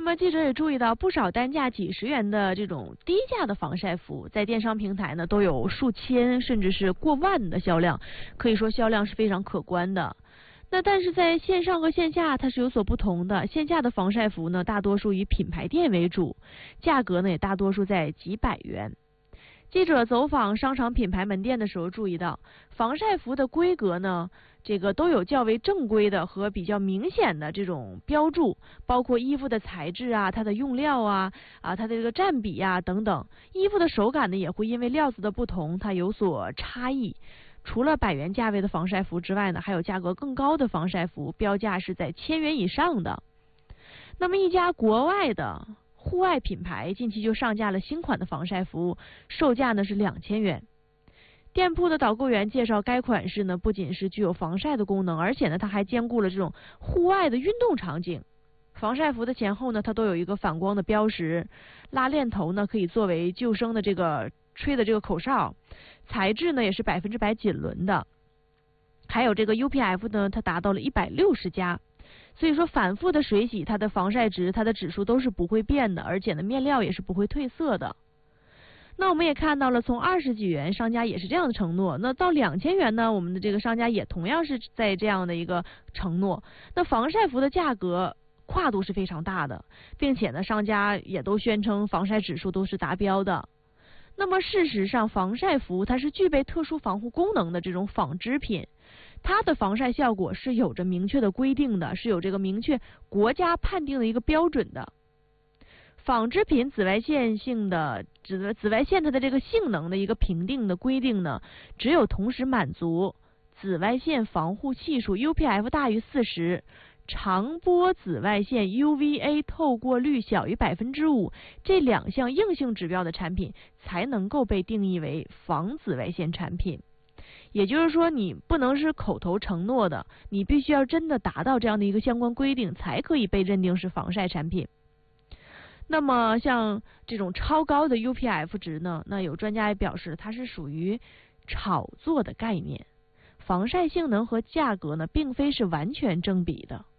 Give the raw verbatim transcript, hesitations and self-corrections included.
么记者也注意到，不少单价几十元的这种低价的防晒服，在电商平台呢都有数千甚至是过万的销量，可以说销量是非常可观的。那但是在线上和线下它是有所不同的，线下的防晒服呢大多数以品牌店为主，价格呢也大多数在几百元。记者走访商场品牌门店的时候注意到，防晒服的规格呢，这个都有较为正规的和比较明显的这种标注，包括衣服的材质啊、它的用料啊、啊它的这个占比啊等等。衣服的手感呢，也会因为料子的不同，它有所差异。除了百元价位的防晒服之外呢，还有价格更高的防晒服，标价是在千元以上的。那么一家国外的户外品牌近期就上架了新款的防晒服，售价呢是两千元。店铺的导购员介绍，该款式呢不仅是具有防晒的功能，而且呢它还兼顾了这种户外的运动场景。防晒服的前后呢，它都有一个反光的标识，拉链头呢可以作为救生的这个吹的这个口哨，材质呢也是百分之百锦纶的，还有这个 U P F 呢，它达到了一百六十加。所以说反复的水洗，它的防晒值、它的指数都是不会变的，而且呢面料也是不会褪色的。那我们也看到了，从二十几元商家也是这样的承诺，那到两千元呢，我们的这个商家也同样是在这样的一个承诺。那防晒服的价格跨度是非常大的，并且呢商家也都宣称防晒指数都是达标的。那么事实上，防晒服它是具备特殊防护功能的这种纺织品，它的防晒效果是有着明确的规定的，是有这个明确国家判定的一个标准的。纺织品紫外线性的紫紫外线它的这个性能的一个评定的规定呢，只有同时满足紫外线防护系数 U P F 大于四十，长波紫外线 U V A 透过率小于百分之五这两项硬性指标的产品，才能够被定义为防紫外线产品。也就是说，你不能是口头承诺的，你必须要真的达到这样的一个相关规定，才可以被认定是防晒产品。那么像这种超高的 U P F 值呢，那有专家也表示，它是属于炒作的概念，防晒性能和价格呢并非是完全正比的。